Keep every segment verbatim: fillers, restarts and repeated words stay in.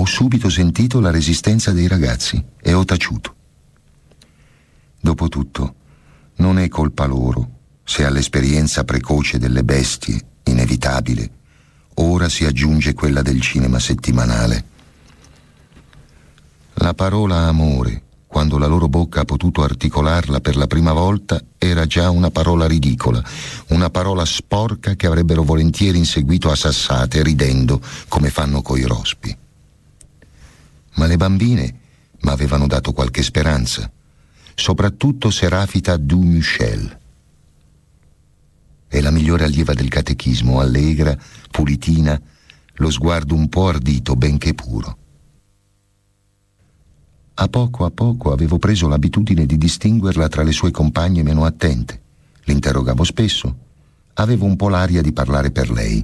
subito sentito la resistenza dei ragazzi e ho taciuto. Dopotutto, non è colpa loro se all'esperienza precoce delle bestie, inevitabile, ora si aggiunge quella del cinema settimanale. La parola amore, quando la loro bocca ha potuto articolarla per la prima volta, era già una parola ridicola, una parola sporca che avrebbero volentieri inseguito a sassate, ridendo, come fanno coi rospi. Ma le bambine m'avevano dato qualche speranza, soprattutto Serafita Dumichel. È la migliore allieva del catechismo, allegra, pulitina, lo sguardo un po' ardito, benché puro. A poco a poco avevo preso l'abitudine di distinguerla tra le sue compagne meno attente. L'interrogavo spesso, avevo un po' l'aria di parlare per lei.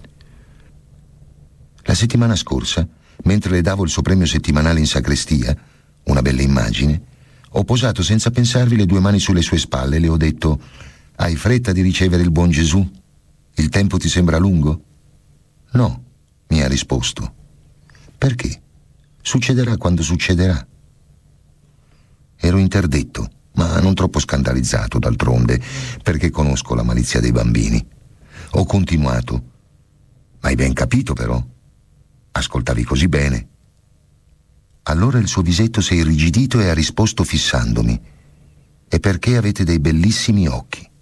La settimana scorsa, mentre le davo il suo premio settimanale in sacrestia, una bella immagine, ho posato senza pensarvi le due mani sulle sue spalle e le ho detto: «Hai fretta di ricevere il buon Gesù? Il tempo ti sembra lungo?» «No», mi ha risposto. «Perché? Succederà quando succederà». Ero interdetto, ma non troppo scandalizzato, d'altronde, perché conosco la malizia dei bambini. Ho continuato. «Ma hai ben capito, però? Ascoltavi così bene». Allora il suo visetto si è irrigidito e ha risposto fissandomi: «È perché avete dei bellissimi occhi».